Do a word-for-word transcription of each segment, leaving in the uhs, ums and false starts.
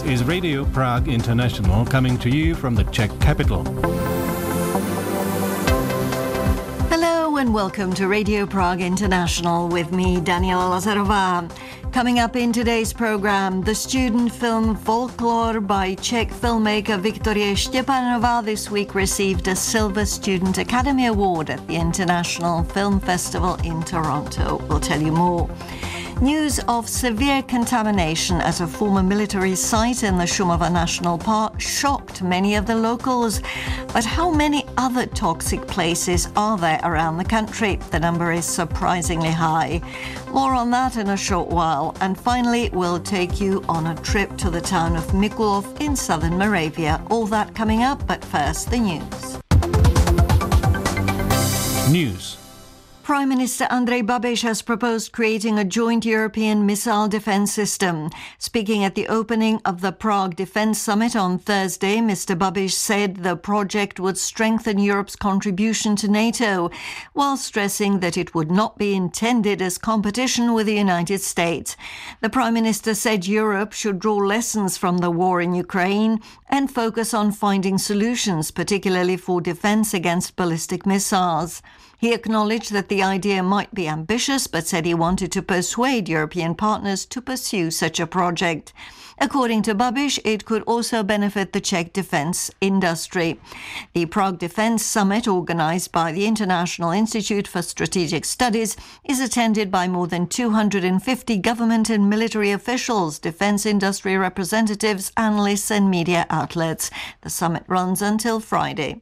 is Radio Prague International, coming to you from the Czech capital. Hello and welcome to Radio Prague International with me, Daniela Lazarová. Coming up in today's program, the student film Folklore by Czech filmmaker Viktorie Štěpánová this week received a Silver Student Academy Award at the International Film Festival in Toronto. We'll tell you more. News of severe contamination at a former military site in the Šumava National Park shocked many of the locals. But how many other toxic places are there around the country? The number is surprisingly high. More on that in a short while. And finally, we'll take you on a trip to the town of Mikulov in southern Moravia. All that coming up, but first the news. News. Prime Minister Andrej Babiš has proposed creating a joint European missile defence system. Speaking at the opening of the Prague Defence Summit on Thursday, Mister Babiš said the project would strengthen Europe's contribution to NATO, while stressing that it would not be intended as competition with the United States. The Prime Minister said Europe should draw lessons from the war in Ukraine and focus on finding solutions, particularly for defence against ballistic missiles. He acknowledged that the idea might be ambitious, but said he wanted to persuade European partners to pursue such a project. According to Babiš, it could also benefit the Czech defence industry. The Prague Defence Summit, organised by the International Institute for Strategic Studies, is attended by more than two hundred fifty government and military officials, defence industry representatives, analysts and media outlets. The summit runs until Friday.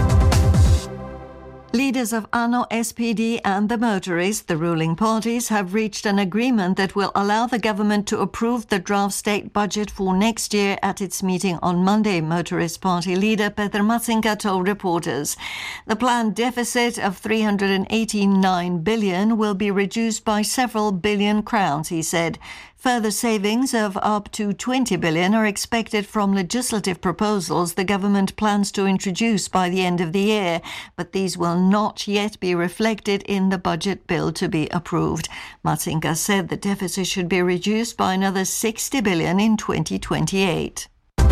Leaders of ANO, S P D and the Motorists, the ruling parties, have reached an agreement that will allow the government to approve the draft state budget for next year at its meeting on Monday, Motorist Party leader Petr Matzinka told reporters. The planned deficit of three hundred eighty-nine billion will be reduced by several billion crowns, he said. Further savings of up to twenty billion are expected from legislative proposals the government plans to introduce by the end of the year, but these will not yet be reflected in the budget bill to be approved. Matzinka said the deficit should be reduced by another sixty billion in twenty twenty-eight.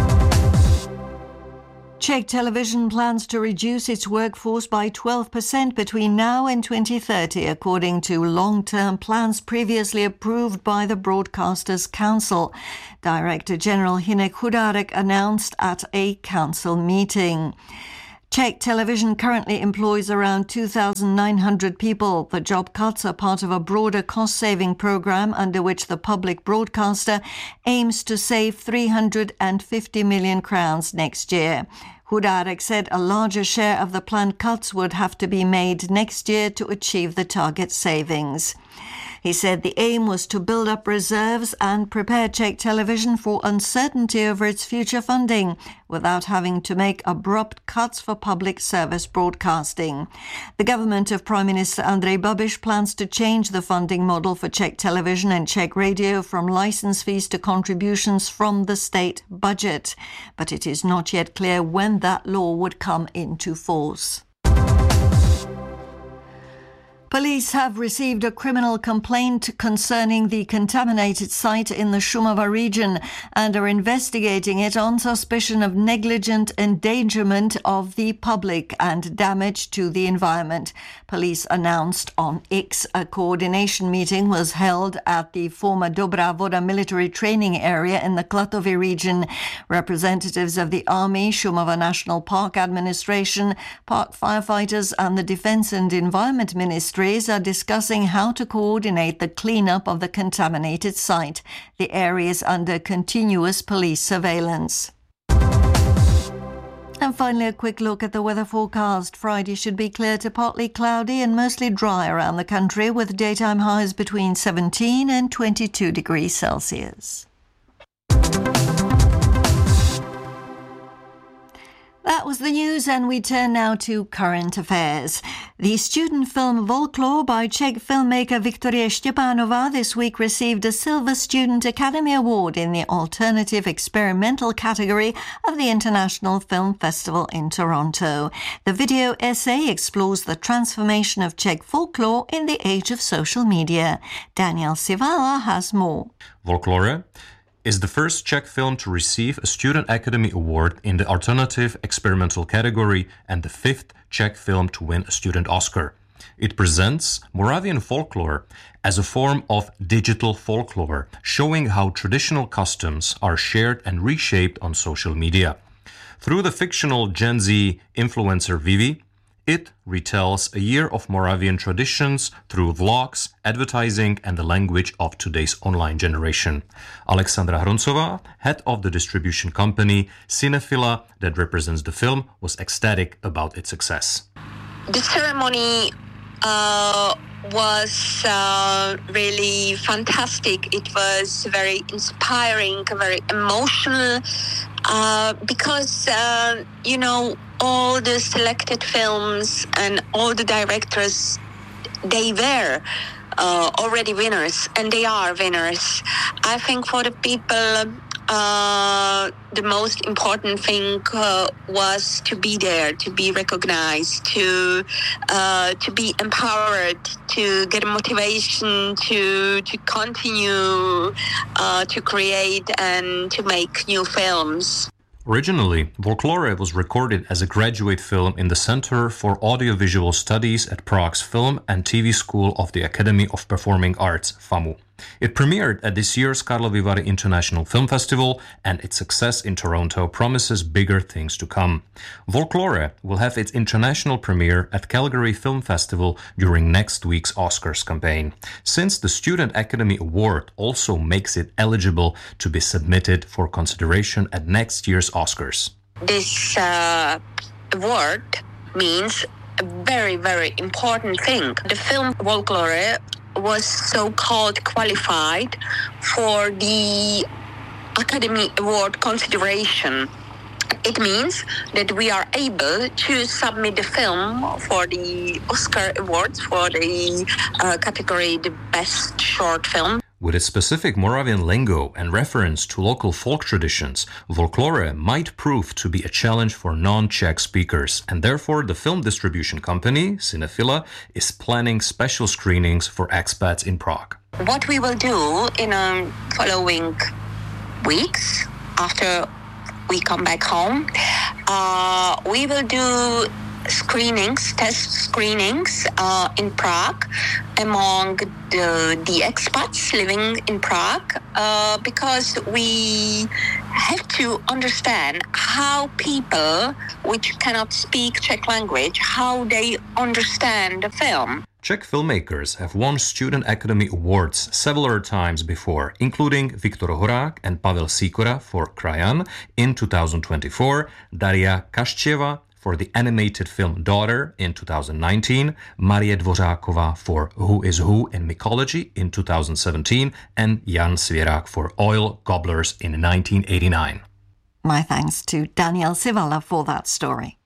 Czech Television plans to reduce its workforce by twelve percent between now and twenty thirty, according to long-term plans previously approved by the Broadcasters' Council. Director General Hynek Chudárek announced at a council meeting. Czech Television currently employs around two thousand nine hundred people. The job cuts are part of a broader cost-saving program under which the public broadcaster aims to save three hundred fifty million crowns next year. Chudárek said a larger share of the planned cuts would have to be made next year to achieve the target savings. He said the aim was to build up reserves and prepare Czech Television for uncertainty over its future funding without having to make abrupt cuts for public service broadcasting. The government of Prime Minister Andrej Babiš plans to change the funding model for Czech Television and Czech Radio from license fees to contributions from the state budget. But it is not yet clear when that law would come into force. Police have received a criminal complaint concerning the contaminated site in the Šumava region and are investigating it on suspicion of negligent endangerment of the public and damage to the environment. Police announced on X a coordination meeting was held at the former Dobrá Voda military training area in the Klatovy region. Representatives of the Army, Šumava National Park Administration, park firefighters and the Defence and Environment Ministry are discussing how to coordinate the cleanup of the contaminated site. The area is under continuous police surveillance. And finally, a quick look at the weather forecast. Friday should be clear to partly cloudy and mostly dry around the country, with daytime highs between seventeen and twenty-two degrees Celsius. That was the news, and we turn now to current affairs. The student film Folklore by Czech filmmaker Viktorie Štěpánová this week received a Silver Student Academy Award in the Alternative Experimental category of the International Film Festival in Toronto. The video essay explores the transformation of Czech folklore in the age of social media. Daniel Sivala has more. Folklore is the first Czech film to receive a Student Academy Award in the Alternative Experimental category and the fifth Czech film to win a Student Oscar. It presents Moravian folklore as a form of digital folklore, showing how traditional customs are shared and reshaped on social media. Through the fictional Gen Z influencer Vivi, it retells a year of Moravian traditions through vlogs, advertising, and the language of today's online generation. Alexandra Hroncová, head of the distribution company Cinefila that represents the film, was ecstatic about its success. The ceremony uh, was uh, really fantastic. It was very inspiring, very emotional, uh, because, uh, you know, all the selected films and all the directors, they were uh, already winners, and they are winners. I think for the people, uh, the most important thing uh, was to be there, to be recognized, to uh, to be empowered, to get motivation to to continue uh, to create and to make new films. Originally, Folklore was recorded as a graduate film in the Center for Audiovisual Studies at Prague's Film and T V School of the Academy of Performing Arts, FAMU. It premiered at this year's Karlovy Vary International Film Festival, and its success in Toronto promises bigger things to come. Folklore will have its international premiere at Calgary Film Festival during next week's Oscars campaign, since the Student Academy Award also makes it eligible to be submitted for consideration at next year's Oscars. This uh, award means a very, very important thing. The film Folklore was so-called qualified for the Academy Award consideration. It means that we are able to submit the film for the Oscar Awards for the uh, category the Best Short Film. With its specific Moravian lingo and reference to local folk traditions, Folklore might prove to be a challenge for non-Czech speakers, and therefore the film distribution company, Cinefila, is planning special screenings for expats in Prague. What we will do in the following weeks, after we come back home, uh, we will do screenings, test screenings uh, in Prague among the, the expats living in Prague, uh, because we have to understand how people which cannot speak Czech language, how they understand the film. Czech filmmakers have won Student Academy Awards several times before, including Viktor Horák and Pavel Sikora for Krajan in two thousand twenty-four, Daria Kaščeva for the animated film Daughter in two thousand nineteen, Marie Dvořáková for Who is Who in Mycology in two thousand seventeen, and Jan Svěrák for Oil Gobblers in nineteen eighty-nine. My thanks to Daniel Sivala for that story.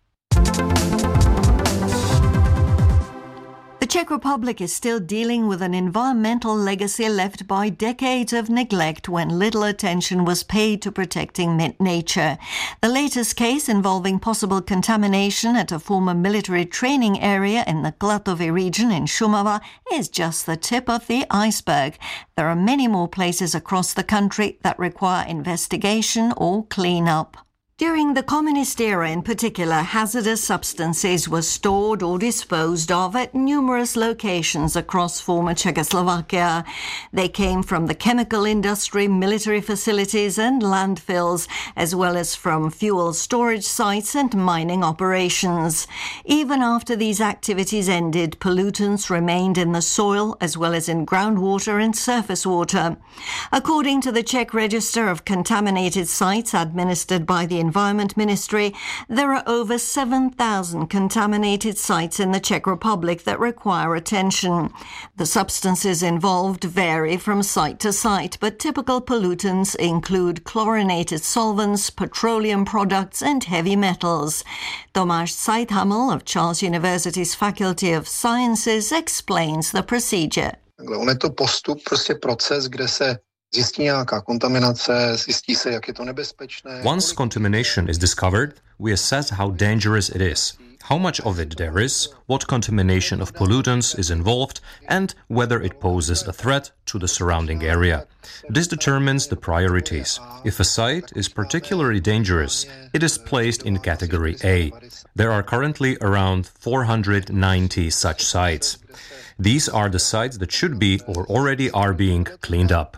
The Czech Republic is still dealing with an environmental legacy left by decades of neglect when little attention was paid to protecting nature. The latest case involving possible contamination at a former military training area in the Klatovy region in Šumava is just the tip of the iceberg. There are many more places across the country that require investigation or clean-up. During the communist era in particular, hazardous substances were stored or disposed of at numerous locations across former Czechoslovakia. They came from the chemical industry, military facilities and landfills, as well as from fuel storage sites and mining operations. Even after these activities ended, pollutants remained in the soil as well as in groundwater and surface water. According to the Czech Register of Contaminated Sites administered by the Environment Ministry, there are over seven thousand contaminated sites in the Czech Republic that require attention. The substances involved vary from site to site, but typical pollutants include chlorinated solvents, petroleum products and heavy metals. Tomáš Zeithaml of Charles University's Faculty of Sciences explains the procedure. On je to postup, prostě proces, kde se zjistí nějaká kontaminace, zjistí se, jak je to nebezpečné. Once contamination is discovered, we assess how dangerous it is. how much of it there is, what contamination of pollutants is involved, and whether it poses a threat to the surrounding area. This determines the priorities. If a site is particularly dangerous, it is placed in category A. There are currently around four hundred ninety such sites. These are the sites that should be or already are being cleaned up.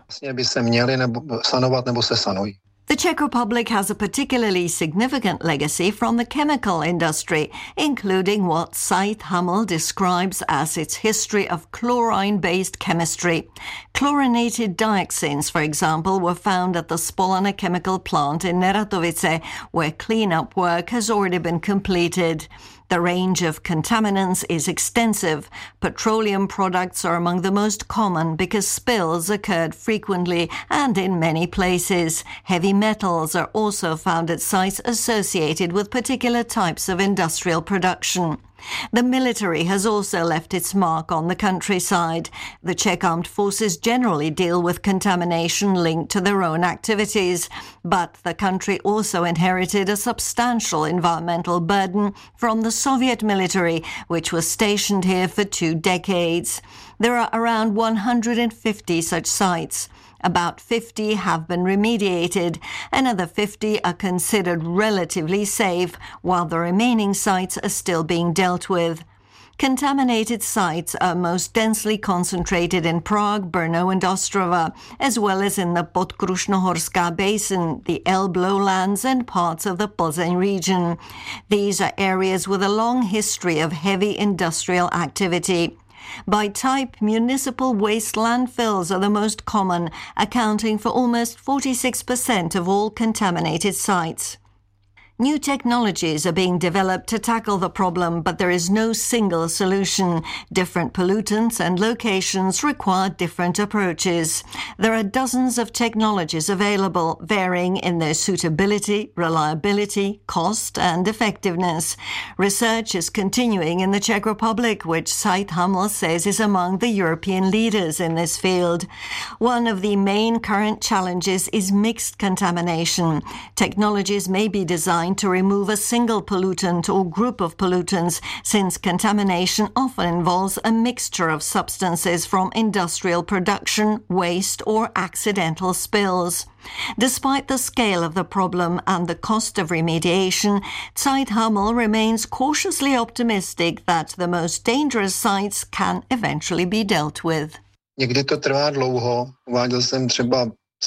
The Czech Republic has a particularly significant legacy from the chemical industry, including what Said Hamel describes as its history of chlorine-based chemistry. Chlorinated dioxins, for example, were found at the Spolana chemical plant in Neratovice, where cleanup work has already been completed. The range of contaminants is extensive. Petroleum products are among the most common because spills occurred frequently and in many places. Heavy metals are also found at sites associated with particular types of industrial production. The military has also left its mark on the countryside. The Czech armed forces generally deal with contamination linked to their own activities, but the country also inherited a substantial environmental burden from the Soviet military, which was stationed here for two decades. There are around one hundred fifty such sites. About fifty have been remediated. Another fifty are considered relatively safe, while the remaining sites are still being dealt with. Contaminated sites are most densely concentrated in Prague, Brno and Ostrava, as well as in the Podkrušnohorská basin, the Elbe lowlands and parts of the Plzeň region. These are areas with a long history of heavy industrial activity. By type, municipal waste landfills are the most common, accounting for almost forty-six percent of all contaminated sites. New technologies are being developed to tackle the problem, but there is no single solution. Different pollutants and locations require different approaches. There are dozens of technologies available, varying in their suitability, reliability, cost and effectiveness. Research is continuing in the Czech Republic, which Said Hamel says is among the European leaders in this field. One of the main current challenges is mixed contamination. Technologies may be designed to remove a single pollutant or group of pollutants, since contamination often involves a mixture of substances from industrial production, waste or accidental spills. Despite the scale of the problem and the cost of remediation, Said Hamel remains cautiously optimistic that the most dangerous sites can eventually be dealt with. Někdy to trvá dlouho. Uváděl jsem třeba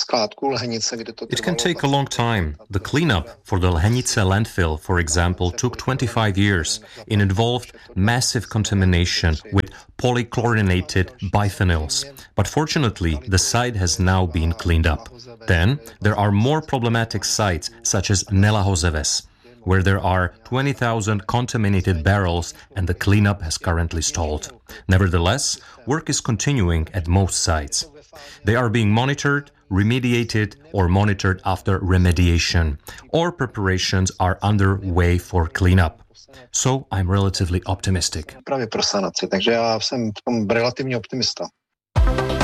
It can take a long time. The cleanup for the Lhenice landfill, for example, took twenty-five years. It involved massive contamination with polychlorinated biphenyls. But fortunately, the site has now been cleaned up. Then, there are more problematic sites, such as Nelahozeves, where there are twenty thousand contaminated barrels and the cleanup has currently stalled. Nevertheless, work is continuing at most sites. They are being monitored, remediated or monitored after remediation, or preparations are underway for cleanup. So I'm relatively optimistic. Právě pro sanaci, takže já jsem v tom relativně optimista.